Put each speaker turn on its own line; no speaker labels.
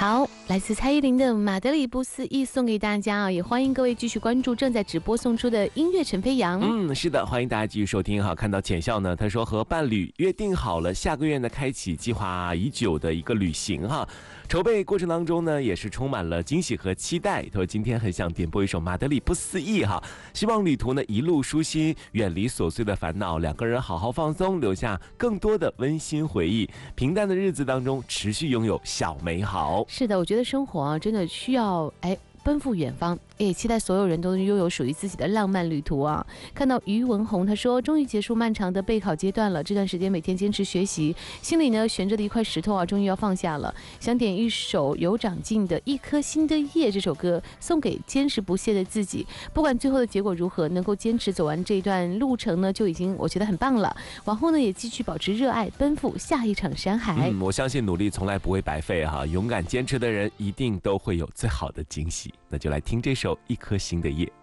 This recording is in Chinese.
好，来自蔡依林的《马德里不思议》送给大家啊！也欢迎各位继续关注正在直播送出的音乐陈飞扬。
是的，欢迎大家继续收听哈。看到浅笑呢，他说和伴侣约定好了下个月呢开启计划已久的一个旅行哈。筹备过程当中呢，也是充满了惊喜和期待。他说今天很想点播一首《马德里不思议》哈，希望旅途呢一路舒心，远离琐碎的烦恼，两个人好好放松，留下更多的温馨回忆。平淡的日子当中，持续拥有小美好。
是的，我觉得生活啊，真的需要奔赴远方，也期待所有人都拥有属于自己的浪漫旅途啊！看到于文红，他说终于结束漫长的备考阶段了，这段时间每天坚持学习，心里呢悬着的一块石头啊，终于要放下了。想点一首有长进的《一颗新的叶》这首歌，送给坚持不懈的自己。不管最后的结果如何，能够坚持走完这一段路程呢，就已经我觉得很棒了。往后呢，也继续保持热爱，奔赴下一场山海。
我相信努力从来不会白费哈，勇敢坚持的人一定都会有最好的惊喜。那就来听这首《一颗新的叶》。